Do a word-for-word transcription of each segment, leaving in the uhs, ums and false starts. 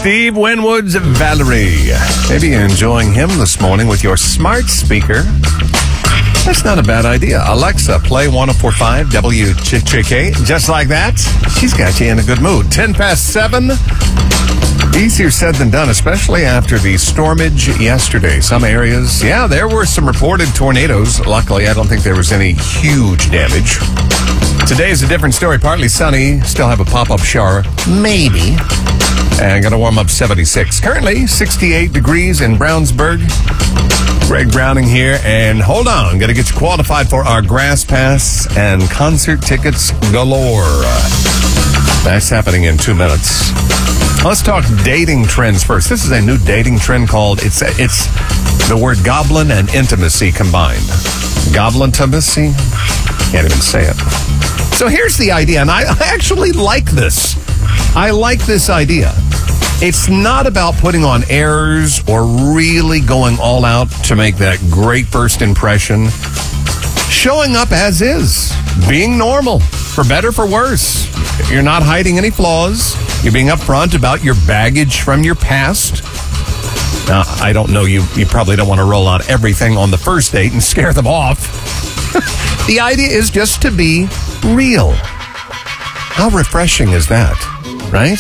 Steve Winwood's Valerie. Maybe you're enjoying him this morning with your smart speaker. That's not a bad idea. Alexa, play one oh four point five W J K. Just like that, she's got you in a good mood. ten past seven. Easier said than done, especially after the stormage yesterday. Some areas, yeah, there were some reported tornadoes. Luckily, I don't think there was any huge damage. Today is a different story. Partly sunny. Still have a pop-up shower. Maybe. And going to warm up seventy-six. Currently, sixty-eight degrees in Brownsburg. Greg Browning here. And hold on. Going to get you qualified for our Grass Pass and concert tickets galore. That's happening in two minutes. Let's talk dating trends first. This is a new dating trend called, it's it's the word goblin and intimacy combined. Goblin-timacy? Can't even say it. So here's the idea, and I, I actually like this. I like this idea. It's not about putting on airs or really going all out to make that great first impression. Showing up as is. Being normal. For better, for worse. You're not hiding any flaws. You're being upfront about your baggage from your past. Now, I don't know, you, you probably don't want to roll out everything on the first date and scare them off. The idea is just to be real. How refreshing is that, right?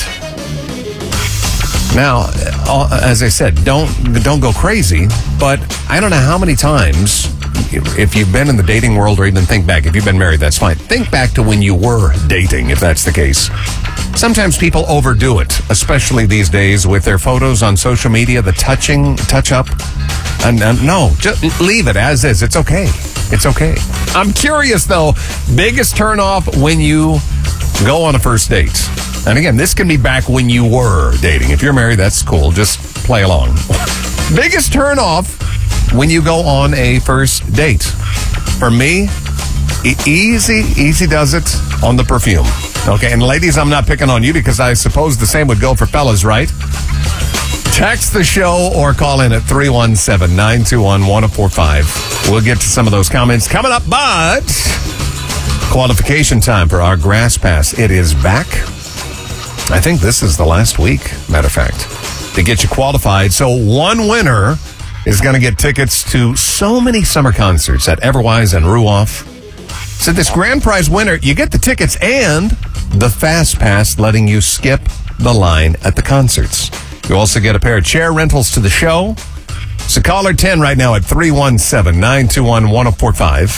Now, as I said, don't don't go crazy, but I don't know how many times, if you've been in the dating world, or even think back, if you've been married, that's fine. Think back to when you were dating, if that's the case. Sometimes people overdo it, especially these days with their photos on social media, the touching, touch up. And, and no, just leave it as is. It's okay. It's okay. I'm curious, though, biggest turnoff when you go on a first date. And again, this can be back when you were dating. If you're married, that's cool. Just play along. Biggest turnoff when you go on a first date. For me, e- easy, easy does it on the perfume. Okay, and ladies, I'm not picking on you because I suppose the same would go for fellas, right? Text the show or call in at three one seven, nine two one, one oh four five. We'll get to some of those comments coming up, but qualification time for our Grass Pass. It is back. I think this is the last week, matter of fact, to get you qualified. So one winner is going to get tickets to so many summer concerts at Everwise and Ruoff. So this grand prize winner, you get the tickets and the Fast Pass, letting you skip the line at the concerts. You also get a pair of chair rentals to the show. So caller ten right now at three one seven, nine two one, one oh four five.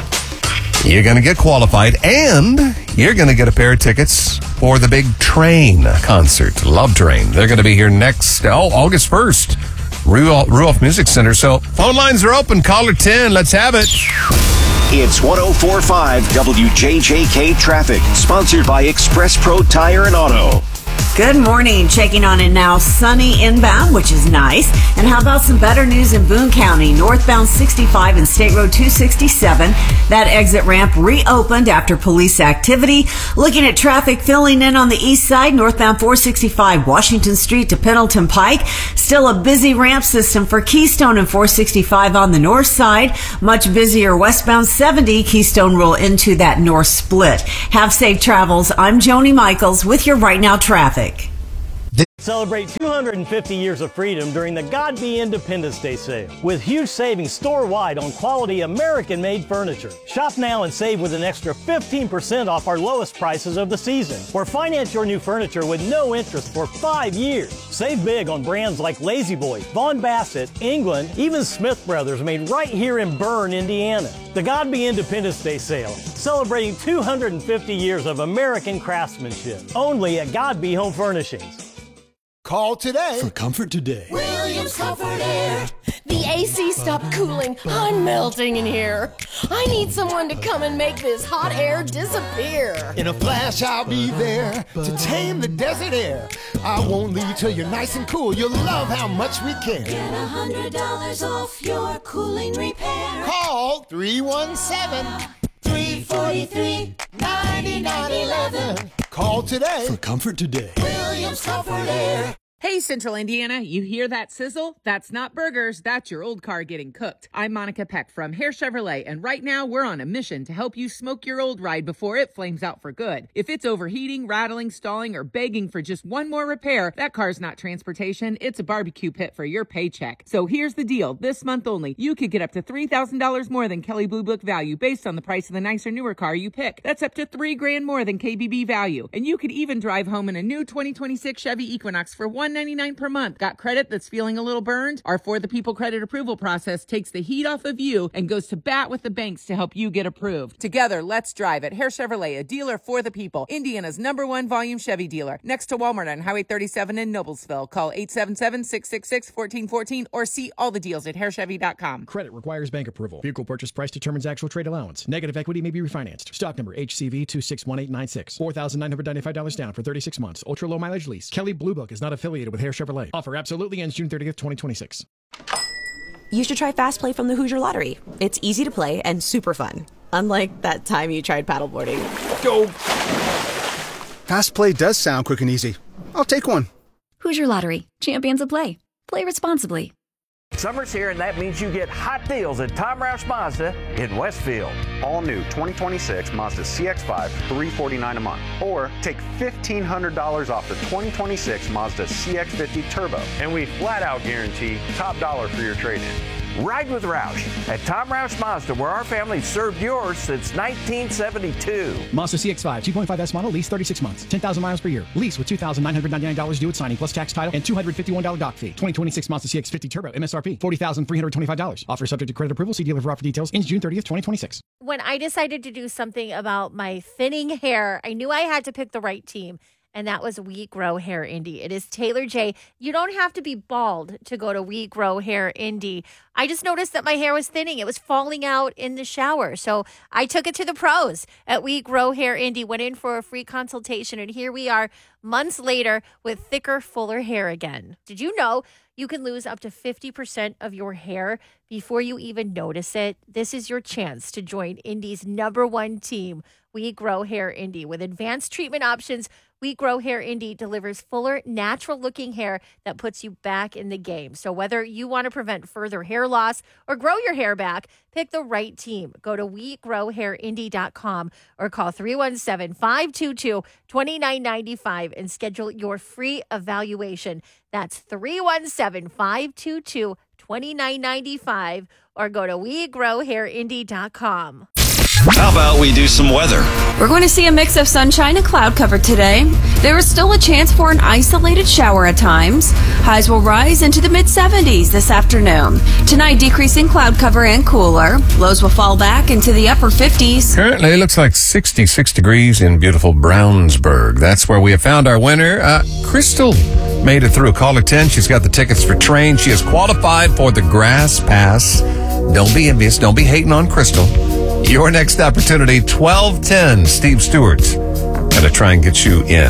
You're going to get qualified, and you're going to get a pair of tickets for the big Train concert, Love Train. They're going to be here next, oh, August first, Ruoff, Ruoff Music Center. So phone lines are open. Caller ten, let's have it. It's one oh four point five W J J K Traffic, sponsored by Express Pro Tire and Auto. Good morning. Checking on it now. Sunny inbound, which is nice. And how about some better news in Boone County? Northbound sixty-five and State Road two sixty-seven. That exit ramp reopened after police activity. Looking at traffic filling in on the east side, northbound four sixty-five, Washington Street to Pendleton Pike. Still a busy ramp system for Keystone and four sixty-five on the north side. Much busier westbound seventy, Keystone roll into that north split. Have safe travels. I'm Joni Michaels with your Right Now Traffic. Celebrate two hundred fifty years of freedom during the God Be Independence Day sale with huge savings store-wide on quality American-made furniture. Shop now and save with an extra fifteen percent off our lowest prices of the season. Or finance your new furniture with no interest for five years. Save big on brands like La-Z-Boy, Vaughn Bassett, England, even Smith Brothers, made right here in Berne, Indiana. The God Be Independence Day sale, celebrating two hundred fifty years of American craftsmanship. Only at God Be Home Furnishings. Call today for Comfort Today. Williams Comfort Air. The A C stopped cooling. I'm melting in here. I need someone to come and make this hot air disappear. In a flash, I'll be there to tame the desert air. I won't leave till you're nice and cool. You'll love how much we care. Get a hundred dollars off your cooling repair. Call three one seven, three four three, nine nine one one. Call today for Comfort Today. Williams Comfort Air. Hey, Hey, Central Indiana, you hear that sizzle? That's not burgers, that's your old car getting cooked. I'm Monica Peck from Hare Chevrolet, and right now we're on a mission to help you smoke your old ride before it flames out for good. If it's overheating, rattling, stalling, or begging for just one more repair, that car's not transportation, it's a barbecue pit for your paycheck. So here's the deal. This month only, you could get up to three thousand dollars more than Kelley Blue Book value based on the price of the nicer, newer car you pick. That's up to three grand more than K B B value. And you could even drive home in a new twenty twenty-six Chevy Equinox for one hundred ninety-nine dollars per month. Got credit that's feeling a little burned? Our For the People credit approval process takes the heat off of you and goes to bat with the banks to help you get approved. Together, let's drive at Hare Chevrolet, a dealer for the people. Indiana's number one volume Chevy dealer. Next to Walmart on Highway thirty-seven in Noblesville. Call eight seven seven, six six six, one four one four or see all the deals at hare chevy dot com. Credit requires bank approval. Vehicle purchase price determines actual trade allowance. Negative equity may be refinanced. Stock number H C V two six one eight nine six. four thousand nine hundred ninety-five dollars down for thirty-six months. Ultra low mileage lease. Kelley Blue Book is not affiliated with Hare Chevrolet. Offer absolutely ends June thirtieth, twenty twenty-six. You should try Fast Play from the Hoosier Lottery. It's easy to play and super fun. Unlike that time you tried paddleboarding. Go! Fast Play does sound quick and easy. I'll take one. Hoosier Lottery. Champions of play. Play responsibly. Summer's here, and that means you get hot deals at Tom Roush Mazda in Westfield. All new twenty twenty-six Mazda C X five, three hundred forty-nine dollars a month. Or take fifteen hundred dollars off the twenty twenty-six Mazda C X fifty Turbo. And we flat out guarantee top dollar for your trade-in. Ride with Roush at Tom Roush Mazda, where our family served yours since nineteen seventy-two. Mazda C X five, two point five S model, lease thirty-six months, ten thousand miles per year. Lease with two thousand nine hundred ninety-nine dollars due at signing, plus tax, title, and two hundred fifty-one dollars dock fee. twenty twenty-six Mazda C X fifty Turbo, M S R P, forty thousand three hundred twenty-five dollars. Offer subject to credit approval. See dealer for offer details. Ends June thirtieth, twenty twenty-six. When I decided to do something about my thinning hair, I knew I had to pick the right team. And that was We Grow Hair Indie. It is Taylor J. You don't have to be bald to go to We Grow Hair Indie. I just noticed that my hair was thinning. It was falling out in the shower. So I took it to the pros at We Grow Hair Indie, went in for a free consultation, and here we are months later with thicker, fuller hair again. Did you know you can lose up to fifty percent of your hair before you even notice it? This is your chance to join Indie's number one team, We Grow Hair Indie. With advanced treatment options, We Grow Hair Indie delivers fuller, natural-looking hair that puts you back in the game. So whether you want to prevent further hair loss or grow your hair back, pick the right team. Go to we grow hair indie dot com or call three one seven, five two two, two nine nine five and schedule your free evaluation. That's three one seven, five two two, two nine nine five or go to we grow hair indie dot com. How about we do some weather? We're going to see a mix of sunshine and cloud cover today. There is still a chance for an isolated shower at times. Highs will rise into the mid seventies this afternoon. Tonight, decreasing cloud cover and cooler. Lows will fall back into the upper fifties. Currently, it looks like sixty-six degrees in beautiful Brownsburg. That's where we have found our winner. Uh, Crystal made it through. Caller ten. She's got the tickets for train. She is qualified for the Grass Pass. Don't be envious. Don't be hating on Crystal. Your next opportunity, twelve ten. Steve Stewart's going to try and get you in.